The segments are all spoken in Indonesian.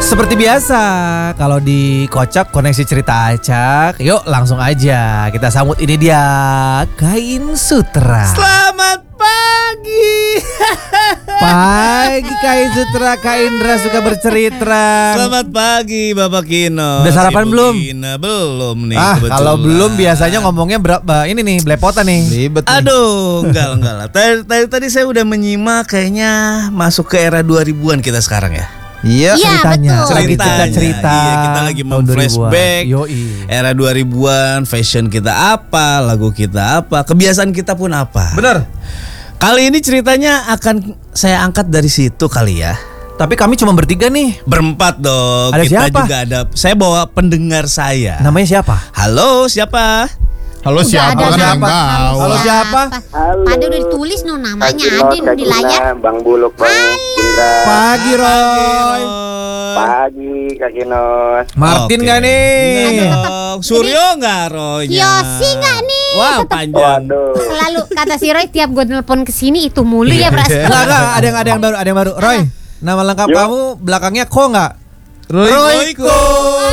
Seperti biasa, kalau di Kocak Koneksi Cerita Acak, yuk langsung aja kita sambut ini dia, Kain Sutra. Selamat pagi. Pagi Kain Sutra, Kak Indra suka bercerita. Selamat pagi Bapak Kino. Udah sarapan Ibu belum? Kina, belum nih. Ah, kalau belum biasanya ngomongnya ini nih, belepotan nih. Ribet nih. Aduh, enggak lah. Tadi saya udah menyimak, kayaknya masuk ke era 2000-an kita sekarang ya. Iya, Ceritanya, betul. lagi cerita. Iya, kita lagi tahun flashback 2000-an. Yoi. era 2000-an, fashion kita apa, lagu kita apa, kebiasaan kita pun apa. Bener. Kali ini ceritanya akan saya angkat dari situ kali ya. Tapi kami cuma bertiga nih. Berempat dong. Ada Kita siapa? juga ada. Saya bawa pendengar saya. Namanya siapa? Halo, siapa? Halo siapa Udah kan ada. yang tahu? Halo, siapa? Halo. Pada udah ditulis no namanya Kak ada Gino, di layar. Bang Buluk, Bang Indra. Pagi Roy. Pagi Kak Ginos. Martin Oke. nggak nih? Dong. Suryo nggak Roynya? Kiyosi nggak nih? Wah, panjang. Waduh. Selalu kata si Roy tiap gue nelpon ke sini itu mulu ya berasa. Enggak, ada yang baru. Roy, nama lengkap Yuk. kamu belakangnya Ko nggak? Royko.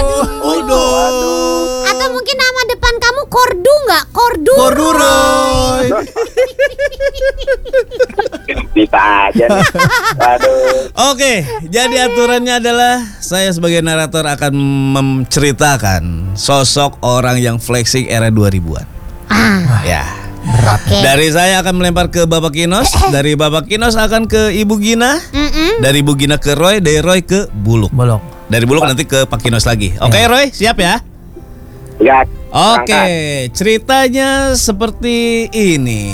Atau mungkin nama depan kamu Kordu nggak? Kordu. Kordu Roy. Bisa aja nih. Waduh. Oke, jadi aturannya adalah saya sebagai narator akan menceritakan sosok orang yang flexing era 2000-an. Ah, Ya. oke. Dari saya akan melempar ke Bapak Kinos, dari Bapak Kinos akan ke Ibu Gina, dari Ibu Gina ke Roy, dari Roy ke Buluk. Bolong. Dari Buluk nanti ke Pak Kinos lagi. Oke, Roy, siap ya? Ya. Oke, ceritanya seperti ini.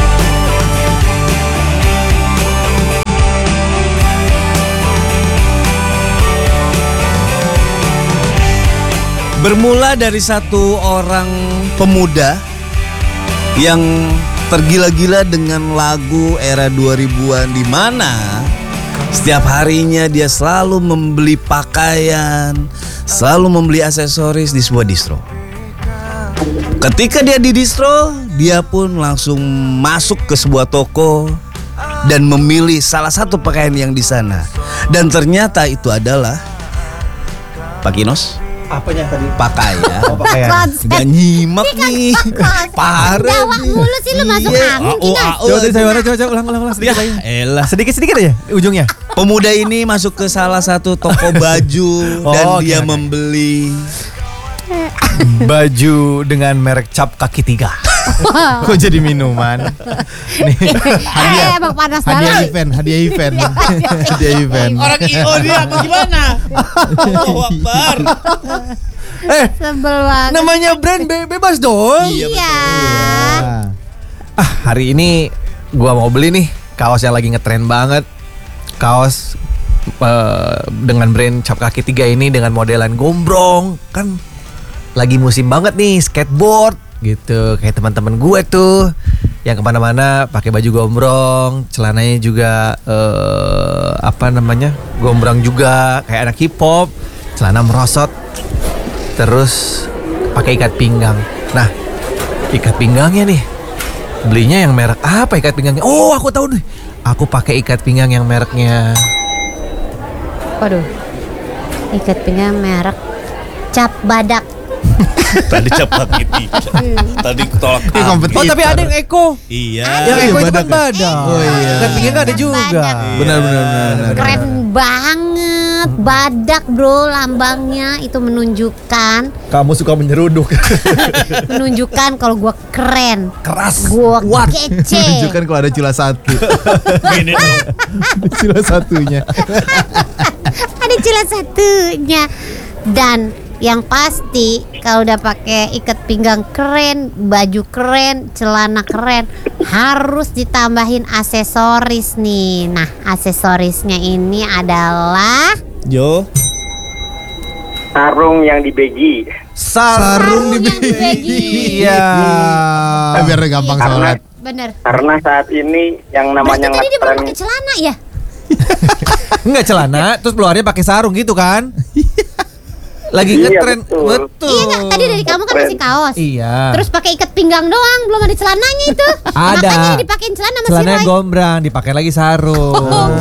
Bermula dari satu orang pemuda yang tergila-gila dengan lagu era 2000-an, di mana setiap harinya dia selalu membeli pakaian, selalu membeli aksesoris di sebuah distro. Ketika dia di distro, dia pun langsung masuk ke sebuah toko dan memilih salah satu pakaian yang di sana. Dan ternyata itu adalah Pak Kinos. Apanya tadi? Pakaian. Pakaian. Gak nyimak nih. Parah Jawab nih. mulu sih lu masuk Iya. angin Kinos. Coba tadi saya ulang sedikit Ya aja. elah. Sedikit aja ujungnya. Pemuda ini masuk ke salah satu toko baju dan Oh, dia oke. membeli Baju dengan merek cap kaki 3. Kok jadi minuman? Nih, Emang panas hadiah banget. event. Hadiah event. orang IO dia apa gimana? Allahu Akbar. Sebel banget. Namanya brand bebas dong. Iya. Ah, hari ini gua mau beli nih kaos yang lagi ngetren banget. Kaos dengan brand cap kaki 3 ini dengan modelan gombrong. Kan lagi musim banget nih skateboard gitu. Kayak teman-teman gue tuh yang kemana-mana pakai baju gombrong, celananya juga gombrong juga kayak anak hip hop, celana merosot, terus pakai ikat pinggang. Nah, ikat pinggangnya nih belinya yang merek apa ikat pinggangnya? Oh, aku tahu nih. Aku pakai ikat pinggang yang mereknya Waduh. Ikat pinggang merek Cap Badak. Tadi cepat gitu. Tadi tolak. Ini kompetitor. Oh, tapi ada yang Eko. Iya. Yang Eko itu kan badak ya? badak. Oh, iya. Ikat pinggang ada juga. Badak. Benar. Keren banget. Badak bro lambangnya itu menunjukkan Kamu suka menyeruduk. kalau gua keren, Keras. gua Kuat. kece. Menunjukkan kalau ada cila satu. Gini dong. Ada cila satunya. Ada cila satunya. Dan yang pasti kalau udah pakai ikat pinggang keren, baju keren, celana keren, harus ditambahin aksesoris nih. Nah, aksesorisnya ini adalah Jo. Sarung yang di begi. Sarung yang di begi. Iya. Biar gampang Karena sholat. Bener. karena saat ini yang Berarti namanya tadi dia belum ngetren pakai celana ya? Enggak celana, terus keluarnya pakai sarung gitu kan? Lagi Iya, ngetren. betul. Iya nggak? Tadi dari kamu kan masih kaos. Iya. Terus pakai ikat pinggang doang, belum ada celananya itu. Ada. Makanya dipakein celana sama si Celananya Roy. gombrang, dipakai lagi sarung. Oh, gitu.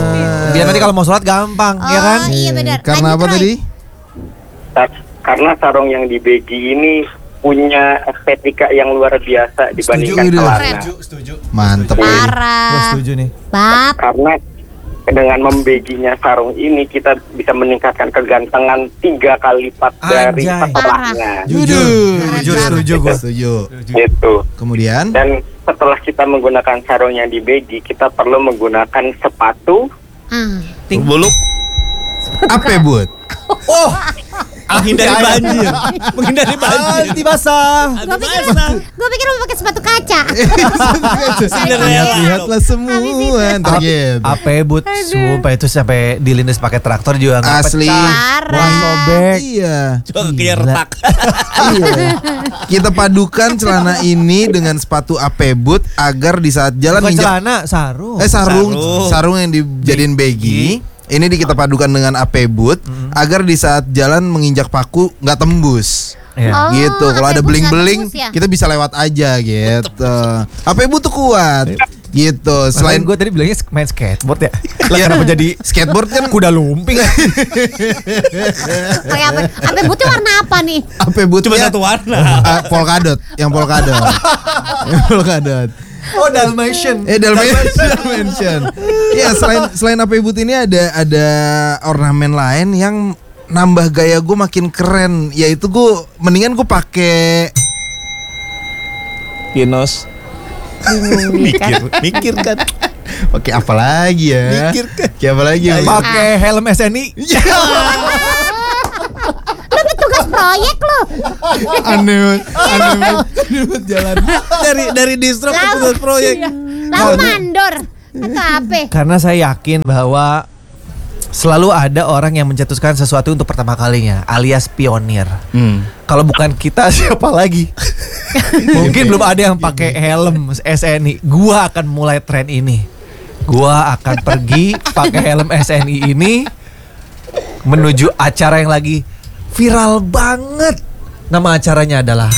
Biar nanti kalau mau sholat gampang, ya kan? Oh iya benar. Karena Lanjut, apa Roy. tadi? Karena sarung yang di begi ini punya estetika yang luar biasa dibandingkan Setuju. celana. Mantep. Gue Parah. setuju nih. Bab. Karena dengan membeginya sarung ini kita bisa meningkatkan kegantengan 3 kali lipat dari Anjay. setelahnya. Jujur setuju gue. Setuju. Gitu. Kemudian Dan setelah kita menggunakan sarung yang di begi, kita perlu menggunakan sepatu. Buluk. apa Bud? Oh, Menghindari banjir. Menghindari banjir. anti basah. Gue pikir mau pakai sepatu kaca. Lihat-lihatlah semua. Ntar gitu. Apa but? Sumpah itu sampai dilindas pakai traktor juga nggak Asli. pecah. Parah. Wah, sobek. Iya. Coba kayak retak. Iya. Kita padukan celana ini dengan sepatu AP boot agar di saat jalan Bukan nginjak celana, sarung. sarung Sarung. sarung yang dijadiin baggy. Ini kita padukan dengan AP boot agar di saat jalan menginjak paku nggak tembus. Iya. Oh, Gitu. Kalau AP ada boot bling-bling nggak tembus ya? kita bisa lewat aja gitu. AP boot tuh kuat. Gitu. Selain Selain gue tadi bilangnya main skateboard ya. Lah Iya. kenapa jadi skateboard kan kuda lumping? Pakai apa? AP bootnya warna apa nih? AP boot Cuma satu warna. polkadot, yang polkadot. Yang polkadot. Oh, Dalmatian. Dalmatian. Ya, selain AP boot ini ada ornamen lain yang nambah gaya gue makin keren, yaitu mendingan gue pakai Kinos. Mikir kan. pakai apa lagi ya? Mikir kan. Kayak apa lagi? Pakai helm SNI. Lu petugas proyek lu. Aneh banget jalan. Dari distro ke tugas proyek. Lalu mandor. Atau apa? Karena saya yakin bahwa selalu ada orang yang mencetuskan sesuatu untuk pertama kalinya, alias pionir. Kalau bukan kita siapa lagi? Mungkin belum ada yang pakai helm SNI. Gua akan mulai tren ini. Gua akan pergi pakai helm SNI ini menuju acara yang lagi viral banget. Nama acaranya adalah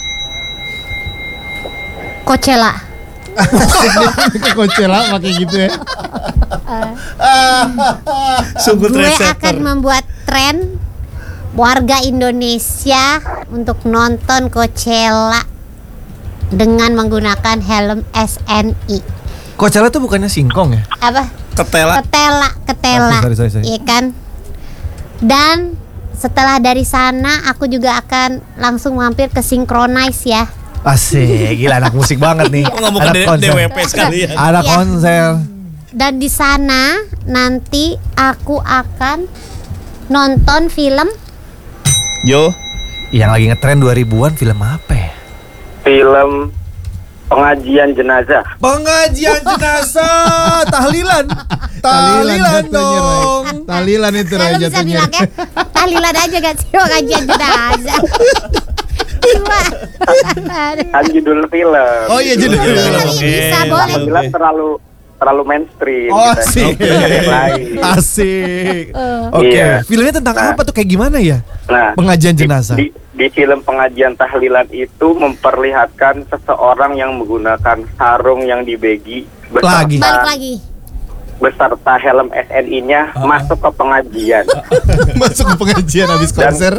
Coachella. Ke Coachella pakai gitu ya. Sungguh Gue trendsetter. akan membuat tren warga Indonesia untuk nonton Coachella dengan menggunakan helm SNI. Coachella tuh bukannya singkong ya? Apa? Ketela. Ketela. Oh, sorry. Iya kan? Dan setelah dari sana aku juga akan langsung mampir ke Synchronize ya. Asik, gila anak musik banget nih. Kok nggak mau ke Anak konser. DWP sekalian? Anak Iya. konser. Dan di sana nanti aku akan nonton film Yo. Yang lagi ngetren 2000-an film apa ya? Film pengajian jenazah. Pengajian jenazah, tahlilan. Tahlilan jatuhnya, Ray. dong. Tahlilan itu Ray, Kalau bisa jatuhnya. bilang ya tahlilan aja gak sih pengajian jenazah. Cuma Kan judul film. Oh iya, judul Iya, film. oke. bisa boleh. Alhamdulillah terlalu mainstream. Oh, kita asik. cari yang lain. Asik. Oke, Iya. filmnya tentang apa tuh, kayak gimana ya? Nah, Pengajian jenazah. Di film pengajian tahlilan itu memperlihatkan seseorang yang menggunakan sarung yang dibegi Lagi. Balik lagi. beserta helm SNI-nya masuk ke pengajian Masuk ke pengajian habis konser.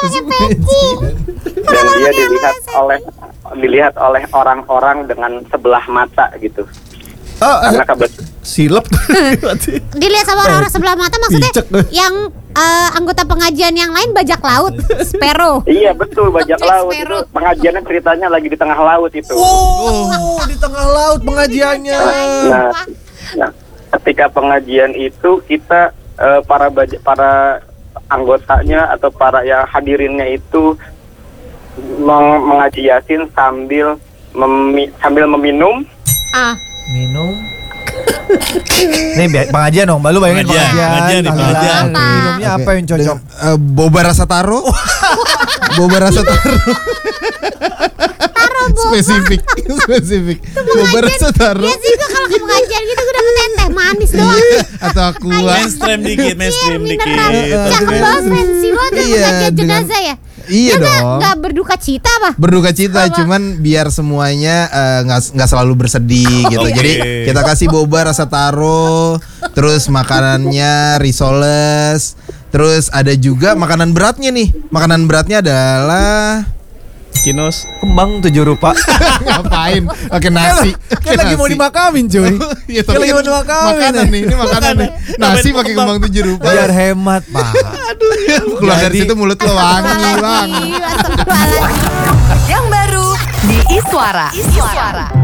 dan dia dilihat oleh orang-orang dengan sebelah mata gitu. Karena Silep. Dilihat sama orang-orang sebelah mata maksudnya Picek. yang anggota pengajian yang lain bajak laut, Sparrow. Iya betul, bajak Jack laut Sparrow. itu pengajiannya ceritanya lagi di tengah laut itu. Oh, di tengah laut pengajiannya. Nah, ketika pengajian itu kita para anggotanya atau para yang hadirinnya itu mengaji Yasin sambil meminum. Minum. Nih pengajian dong, Balu bayangin Pengajian nih, tahlilan. pengajian. Minumnya apa yang cocok? Boba rasa taro. Boba rasa taro. Spesifik. Boba rasa taro. Ya sih gua kalau ke pengajian gitu gue dapet teh manis doang. Atau aqua. Mainstream dikit. Mineral. Cakep banget, fancy banget Iya, pengajian dengan- jenazah ya. Iya Ya dong. nggak berduka cita apa? Berduka cita, cuman biar semuanya nggak selalu bersedih gitu. Oke. Jadi kita kasih boba rasa taro, terus makanannya risoles, terus ada juga makanan beratnya nih. Makanan beratnya adalah Kinos. Kembang 7 rupa. ngapain? Oke, nasi. Kan lagi mau dimakamin cuy. Iya, Kan lagi mau dimakamin. makanan nih, ini makanan nih. Nasi pakai kembang 7 rupa. Biar hemat pak. Keluar dari Jadi- situ mulut lo wangi bang. Astagfirullahaladzim. Yang baru di Iswara.